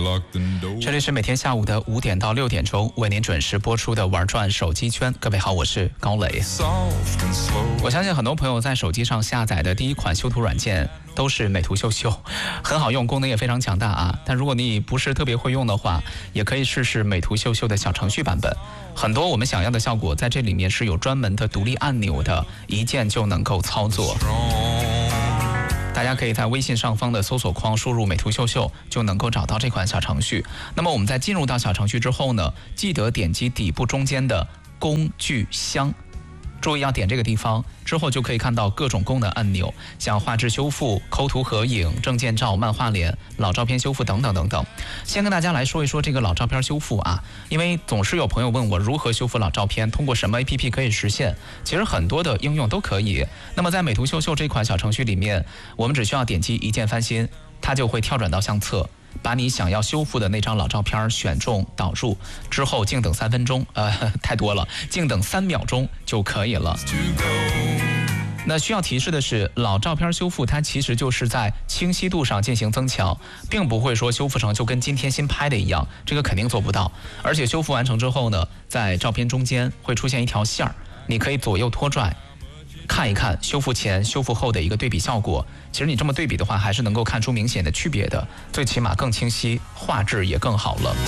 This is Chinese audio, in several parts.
这里是每天下午的5点到6点钟为您准时播出的玩转手机圈。各位好，我是高磊。我相信很多朋友在手机上下载的第一款修图软件都是美图秀秀，很好用，功能也非常强大啊。但如果你不是特别会用的话，也可以试试美图秀秀的小程序版本。很多我们想要的效果在这里面是有专门的独立按钮的，一键就能够操作。大家可以在微信上方的搜索框输入美图秀秀，就能够找到这款小程序。那么我们在进入到小程序之后呢，记得点击底部中间的工具箱，注意要点这个地方，之后就可以看到各种功能按钮，像画质修复、抠图合影、证件照、漫画脸、老照片修复等等等等。先跟大家来说一说这个老照片修复啊，因为总是有朋友问我如何修复老照片，通过什么 APP 可以实现？其实很多的应用都可以。那么在美图秀秀这款小程序里面，我们只需要点击一键翻新，它就会跳转到相册，把你想要修复的那张老照片选中导入之后，静等3分钟，太多了，静等3秒钟就可以了。那需要提示的是，老照片修复它其实就是在清晰度上进行增强，并不会说修复成就跟今天新拍的一样，这个肯定做不到。而且修复完成之后呢，在照片中间会出现一条线儿，你可以左右拖拽看一看修复前修复后的一个对比效果。其实你这么对比的话，还是能够看出明显的区别的，最起码更清晰，画质也更好了。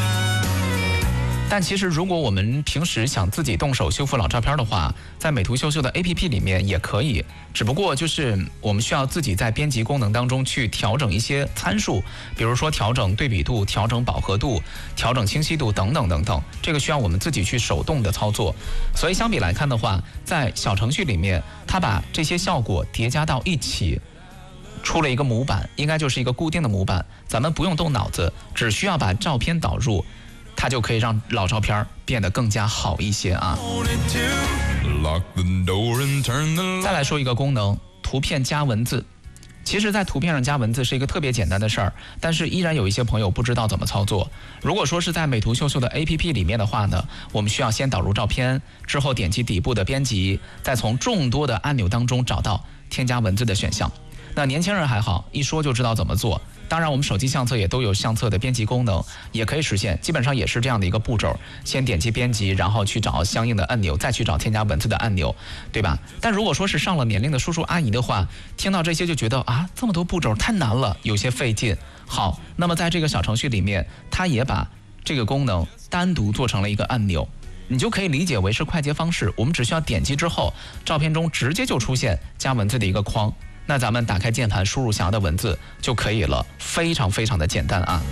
但其实如果我们平时想自己动手修复老照片的话，在美图秀秀的 APP 里面也可以，只不过就是我们需要自己在编辑功能当中去调整一些参数，比如说调整对比度、调整饱和度、调整清晰度等等等等，这个需要我们自己去手动的操作。所以相比来看的话，在小程序里面，它把这些效果叠加到一起，出了一个模板，应该就是一个固定的模板，咱们不用动脑子，只需要把照片导入，它就可以让老照片变得更加好一些啊。再来说一个功能，图片加文字。其实在图片上加文字是一个特别简单的事儿，但是依然有一些朋友不知道怎么操作。如果说是在美图秀秀的 APP 里面的话呢，我们需要先导入照片，之后点击底部的编辑，再从众多的按钮当中找到添加文字的选项。那年轻人还好，一说就知道怎么做。当然我们手机相册也都有相册的编辑功能，也可以实现，基本上也是这样的一个步骤，先点击编辑，然后去找相应的按钮，再去找添加文字的按钮，对吧？但如果说是上了年龄的叔叔阿姨的话，听到这些就觉得啊，这么多步骤太难了，有些费劲。好，那么在这个小程序里面，它也把这个功能单独做成了一个按钮，你就可以理解为是快捷方式，我们只需要点击之后，照片中直接就出现加文字的一个框，那咱们打开键盘输入想要的文字就可以了，非常非常的简单啊。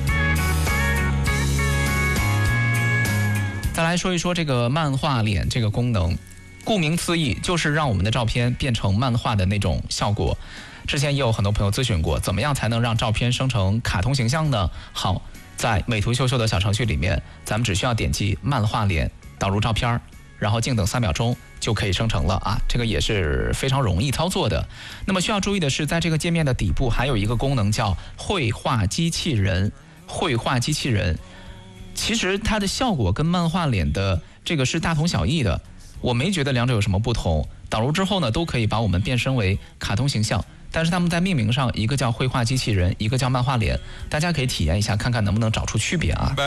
再来说一说这个漫画脸这个功能，顾名思义就是让我们的照片变成漫画的那种效果。之前也有很多朋友咨询过，怎么样才能让照片生成卡通形象呢？好，在美图秀秀的小程序里面，咱们只需要点击漫画脸，导入照片，然后静等3秒钟就可以生成了啊，这个也是非常容易操作的。那么需要注意的是，在这个界面的底部还有一个功能叫绘画机器人。绘画机器人其实它的效果跟漫画脸的这个是大同小异的，我没觉得两者有什么不同。导入之后呢，都可以把我们变身为卡通形象，但是他们在命名上，一个叫绘画机器人，一个叫漫画脸，大家可以体验一下，看看能不能找出区别啊。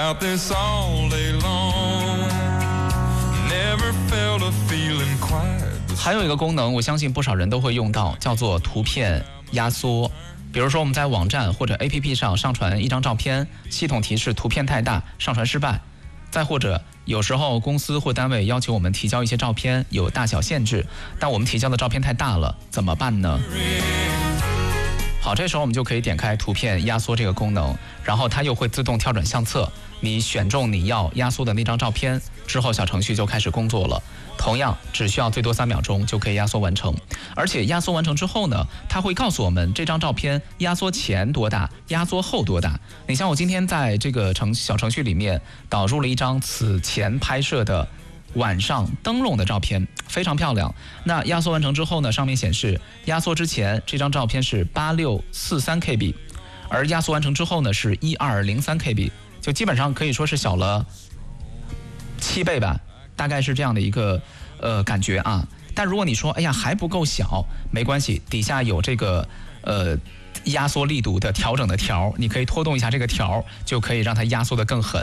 还有一个功能，我相信不少人都会用到，叫做图片压缩。比如说我们在网站或者 APP 上上传一张照片，系统提示图片太大，上传失败。再或者有时候公司或单位要求我们提交一些照片，有大小限制，但我们提交的照片太大了，怎么办呢？好，这时候我们就可以点开图片压缩这个功能，然后它又会自动跳转相册，你选中你要压缩的那张照片之后，小程序就开始工作了。同样只需要最多3秒钟就可以压缩完成，而且压缩完成之后呢，它会告诉我们这张照片压缩前多大，压缩后多大。你像我今天在这个小程序里面导入了一张此前拍摄的晚上灯笼的照片，非常漂亮。那压缩完成之后呢，上面显示压缩之前这张照片是8643KB， 而压缩完成之后呢是1203KB， 就基本上可以说是小了7倍吧，大概是这样的一个感觉啊。但如果你说哎呀还不够小，没关系，底下有这个压缩力度的调整的条，你可以拖动一下这个条，就可以让它压缩得更狠。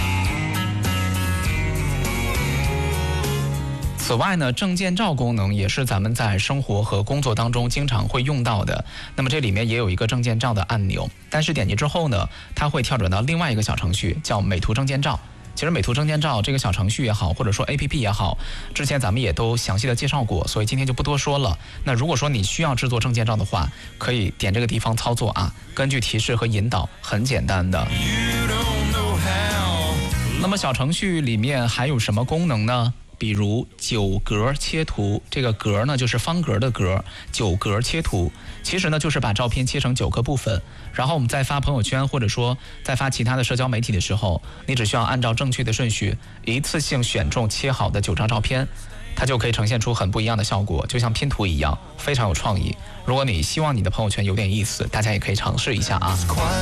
此外呢，证件照功能也是咱们在生活和工作当中经常会用到的。那么这里面也有一个证件照的按钮，但是点击之后呢，它会跳转到另外一个小程序，叫美图证件照。其实美图证件照这个小程序也好，或者说 APP 也好，之前咱们也都详细的介绍过，所以今天就不多说了。那如果说你需要制作证件照的话，可以点这个地方操作啊，根据提示和引导，很简单的。那么小程序里面还有什么功能呢？比如9格切图，这个格呢就是方格的格，9格切图，其实呢就是把照片切成9个部分，然后我们在发朋友圈或者说在发其他的社交媒体的时候，你只需要按照正确的顺序，一次性选中切好的9张照片，它就可以呈现出很不一样的效果，就像拼图一样，非常有创意。如果你希望你的朋友圈有点意思，大家也可以尝试一下啊。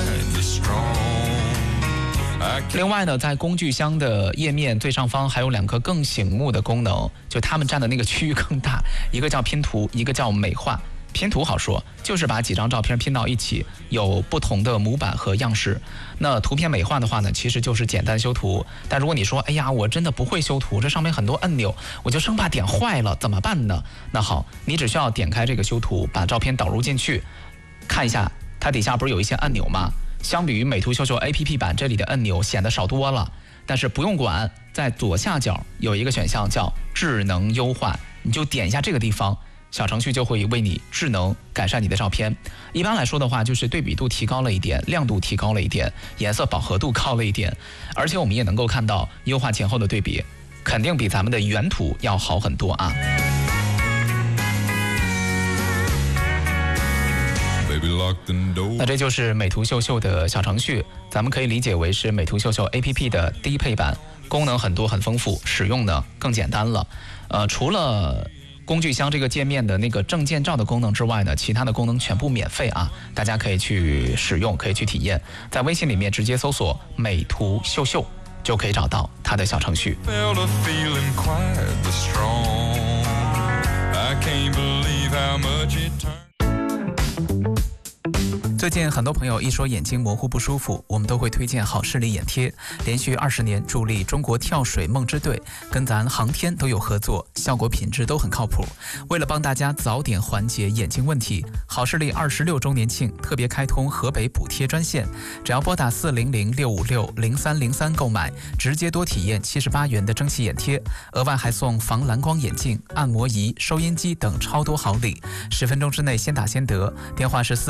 另外呢，在工具箱的页面最上方还有2个更醒目的功能，就它们占的那个区域更大，一个叫拼图，一个叫美化。拼图好说，就是把几张照片拼到一起，有不同的模板和样式。那图片美化的话呢，其实就是简单修图。但如果你说，哎呀，我真的不会修图，这上面很多按钮，我就生怕点坏了，怎么办呢？那好，你只需要点开这个修图，把照片导入进去，看一下它底下不是有一些按钮吗？相比于美图秀秀 APP 版，这里的按钮显得少多了，但是不用管，在左下角有一个选项叫智能优化，你就点一下这个地方，小程序就会为你智能改善你的照片。一般来说的话，就是对比度提高了一点，亮度提高了一点，颜色饱和度高了一点，而且我们也能够看到优化前后的对比，肯定比咱们的原图要好很多啊。那这就是美图秀秀的小程序，咱们可以理解为是美图秀秀 APP 的低配版，功能很多很丰富，使用呢更简单了。除了工具箱这个界面的那个证件照的功能之外呢，其他的功能全部免费啊，大家可以去使用，可以去体验。在微信里面直接搜索美图秀秀，就可以找到它的小程序。最近很多朋友一说眼睛模糊不舒服，我们都会推荐好视力眼贴，连续20年助力中国跳水梦之队，跟咱航天都有合作，效果品质都很靠谱。为了帮大家早点缓解眼睛问题，好视力26周年庆特别开通河北补贴专线，只要拨打400-656-0303购买，直接多体验78元的蒸汽眼贴，额外还送防蓝光眼镜、按摩仪、收音机等超多好礼，10分钟之内先打先得。电话是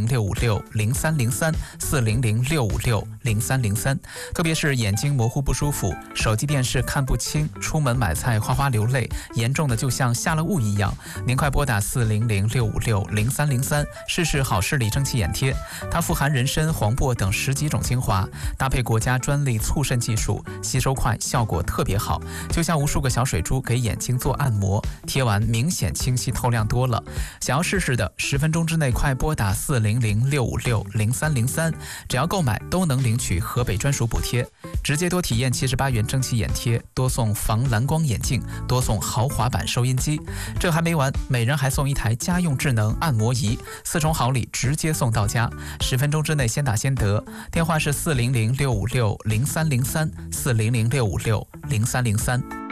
400-656-0303，400-656-0303。特别是眼睛模糊不舒服，手机电视看不清，出门买菜哗哗流泪，严重的就像下了雾一样，您快拨打400-656-0303，试试好视力蒸汽眼贴。它富含人参、黄柏等10几种精华，搭配国家专利促渗技术，吸收快，效果特别好，就像无数个小水珠给眼睛做按摩，贴完明显清晰透亮多了。想要试试的，10分钟之内快拨打400-656-0303，只要购买都能领取河北专属补贴，直接多体验78元蒸汽眼贴，多送防蓝光眼镜，多送豪华版收音机。这还没完，每人还送一台家用智能按摩仪，4重好礼直接送到家，10分钟之内先打先得。电话是400-656-0303，400-656-0303。